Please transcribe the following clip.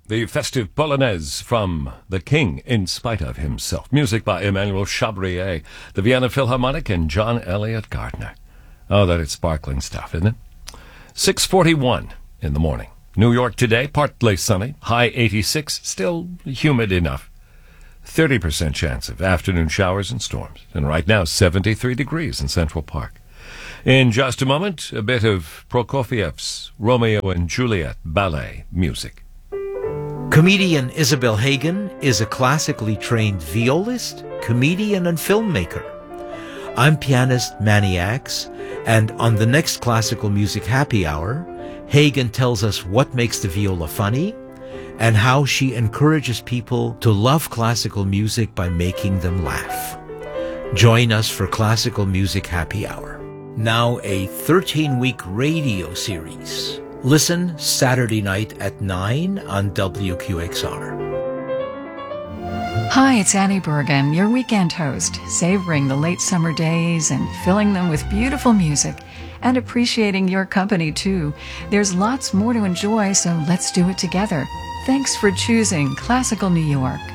the festive Polonaise from The King in Spite of Himself. Music by Emmanuel Chabrier, the Vienna Philharmonic, and John Elliott Gardner. Oh, that is sparkling stuff, isn't it? 6:41 in the morning. New York today, partly sunny, high 86, still humid enough. 30% chance of afternoon showers and storms. And right now, 73 degrees in Central Park. In just a moment, a bit of Prokofiev's Romeo and Juliet ballet music. Comedian Isabel Hagen is a classically trained violist, comedian, and filmmaker. I'm pianist Manny Axe, and on the next Classical Music Happy Hour, Hagen tells us what makes the viola funny and how she encourages people to love classical music by making them laugh. Join us for Classical Music Happy Hour. Now a 13-week radio series. Listen Saturday night at 9 on WQXR. Hi, it's Annie Bergen, your weekend host, savoring the late summer days and filling them with beautiful music and appreciating your company too. There's lots more to enjoy, so let's do it together. Thanks for choosing Classical New York.